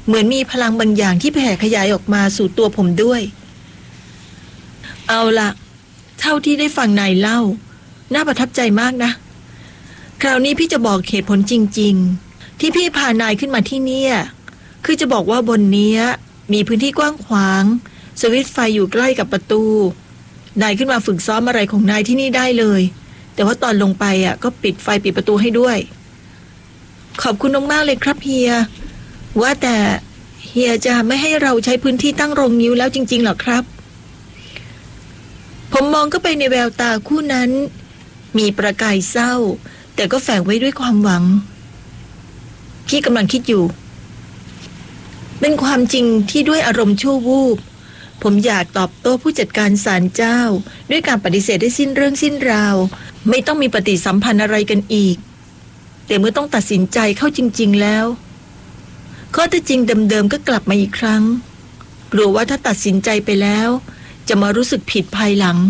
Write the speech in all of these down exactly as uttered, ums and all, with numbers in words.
เหมือนมีพลังบางอย่างที่แผ่ขยายออกมาสู่ตัวผมด้วยเอาล่ะเท่าที่ได้ฟังนายเล่าน่าประทับใจมากนะคราวนี้พี่จะบอกเหตุผลจริงๆที่พี่พานายขึ้นมาที่นี่คือจะบอกว่าบนนี้มีพื้นที่กว้างขวางสวิตช์ไฟอยู่ใกล้กับประตูนายขึ้นมาฝึกซ้อมอะไรของนายที่นี่ได้เลยแต่ว่าตอนลงไปอ่ะก็ปิดไฟปิดประตูให้ด้วยขอบคุณมากๆเลยครับเฮียว่าแต่เฮียจะไม่ให้เราใช้พื้นที่ตั้งโรงนิ้วแล้วจริงๆหรอครับผมมองเข้าไปในแววตาคู่นั้นมีประกายเศร้าแต่ก็แฝงไว้ด้วยความหวังพี่กำลังคิดอยู่เป็นความจริงที่ด้วยอารมณ์ชั่ววูบผมอยากตอบโต้ผู้จัดการศาลเจ้าด้วยการปฏิเสธได้สิ้นเรื่องสิ้นราวไม่ต้องมีปฏิสัมพันธ์อะไรกันอีกแต่เมื่อต้องตัดสินใจเข้าจริงๆแล้วข้อเท็จจริงเดิมๆก็กลับมาอีกครั้งกลัวว่าถ้าตัดสินใจไปแล้วจะมารู้สึกผิดภายหลัง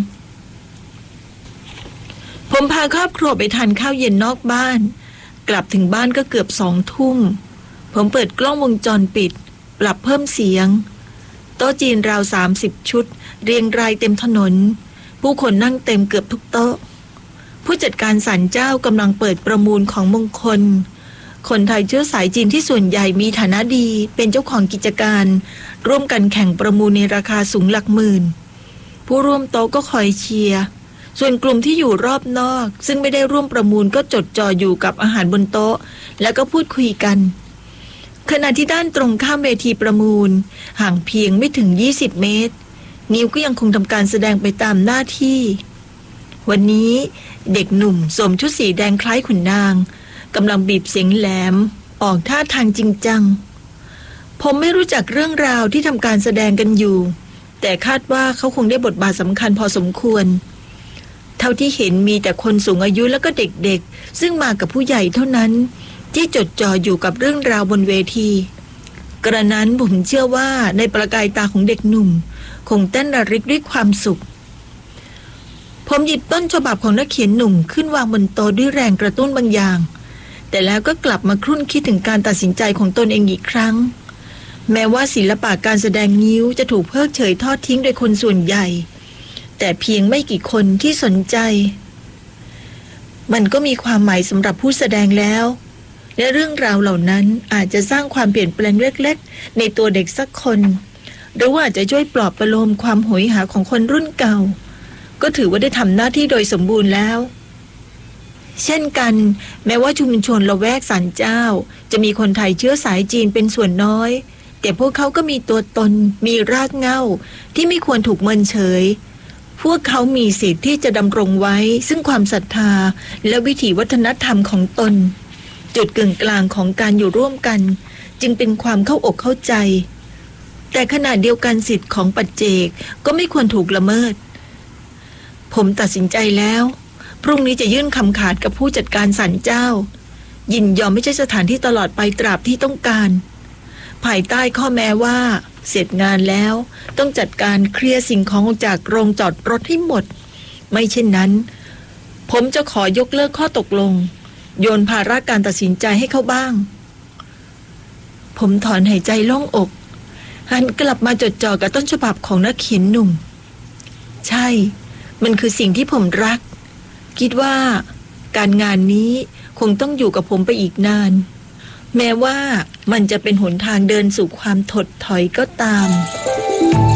ผมพาครอบครัวไปทานข้าวเย็นนอกบ้านกลับถึงบ้านก็เกือบสองทุ่มผมเปิดกล้องวงจรปิดปรับเพิ่มเสียงโต๊ะจีนราวสามสิบชุดเรียงรายเต็มถนนผู้คนนั่งเต็มเกือบทุกโต๊ะผู้จัดการศาลเจ้ากำลังเปิดประมูลของมงคลคนไทยเชื้อสายจีนที่ส่วนใหญ่มีฐานะดีเป็นเจ้าของกิจการร่วมกันแข่งประมูลในราคาสูงหลักหมื่นผู้ร่วมโต๊ะก็คอยเชียร์ส่วนกลุ่มที่อยู่รอบนอกซึ่งไม่ได้ร่วมประมูลก็จดจ่ออยู่กับอาหารบนโต๊ะแล้วก็พูดคุยกันขณะที่ด้านตรงข้ามเวทีประมูลห่างเพียงไม่ถึงยี่สิบเมตรนิ้วก็ยังคงทำการแสดงไปตามหน้าที่วันนี้เด็กหนุ่มสวมชุดสีแดงคล้ายขุนนางกำลังบีบเสียงแหลมออกท่าทางจริงจังผมไม่รู้จักเรื่องราวที่ทำการแสดงกันอยู่แต่คาดว่าเขาคงได้บทบาทสำคัญพอสมควรเท่าที่เห็นมีแต่คนสูงอายุแล้วก็เด็กๆซึ่งมากับผู้ใหญ่เท่านั้นที่จดจ่ออยู่กับเรื่องราวบนเวทีกระนั้นผมเชื่อว่าในประกายตาของเด็กหนุ่มคงเต้นระริกด้วยความสุขผมหยิบต้นฉบับของนักเขียนหนุ่มขึ้นวางบนโต๊ะด้วยแรงกระตุ้นบางอย่างแต่แล้วก็กลับมาครุ่นคิดถึงการตัดสินใจของตนเองอีกครั้งแม้ว่าศิลปะการแสดงงิ้วจะถูกเพิกเฉยทอดทิ้งโดยคนส่วนใหญ่แต่เพียงไม่กี่คนที่สนใจมันก็มีความหมายสำหรับผู้แสดงแล้วและเรื่องราวเหล่านั้นอาจจะสร้างความเปลี่ยนแปลงเล็กๆในตัวเด็กสักคนหรือว่าอาจจะช่วยปลอบประโลมความโหยหาของคนรุ่นเก่าก็ถือว่าได้ทำหน้าที่โดยสมบูรณ์แล้วเช่นกันแม้ว่าชุมชนละแวกศาลเจ้าจะมีคนไทยเชื้อสายจีนเป็นส่วนน้อยแต่พวกเขาก็มีตัวตนมีรากเหง้าที่ไม่ควรถูกเมินเฉยพวกเขามีสิทธิ์ที่จะดำรงไว้ซึ่งความศรัทธาและวิถีวัฒนธรรมของตนจุดกึ่งกลางของการอยู่ร่วมกันจึงเป็นความเข้าอกเข้าใจแต่ขณะเดียวกันสิทธิ์ของปัจเจกก็ไม่ควรถูกละเมิดผมตัดสินใจแล้วพรุ่งนี้จะยื่นคำขาดกับผู้จัดการศาลเจ้ายินยอมไม่ใช่สถานที่ตลอดไปตราบที่ต้องการภายใต้ข้อแม้ว่าเสร็จงานแล้วต้องจัดการเคลียร์สิ่งของออกจากโรงจอดรถให้หมดไม่เช่นนั้นผมจะขอยกเลิกข้อตกลงโยนภาระการตัดสินใจให้เขาบ้างผมถอนหายใจโล่งอกหันกลับมาจดจ่อกับต้นฉบับของนักเขียนหนุ่มใช่มันคือสิ่งที่ผมรักคิดว่าการงานนี้คงต้องอยู่กับผมไปอีกนานแม้ว่ามันจะเป็นหนทางเดินสู่ความถดถอยก็ตาม